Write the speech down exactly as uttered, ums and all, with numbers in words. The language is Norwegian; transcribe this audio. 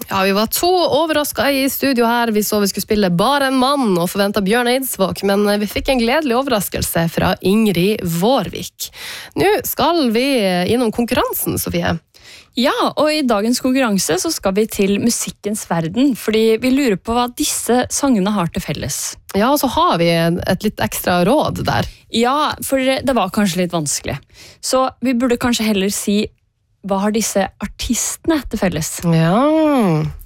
Ja, vi var to overrasket i studio her. Vi så vi skulle spille Bare en mann og forventet Bjørn Eidsvåg, men vi fikk en gledelig overraskelse fra Ingrid Vårvik. Nå skal vi innom konkurransen, Sofie. Ja, og i dagens konkurranse så skal vi til musikkens verden, fordi vi lurer på hva disse sangene har til felles. Ja, og så har vi et litt ekstra råd der. Ja, for det var kanskje litt vanskelig. Så vi burde kanskje heller si, hva har disse artistene til felles? Ja...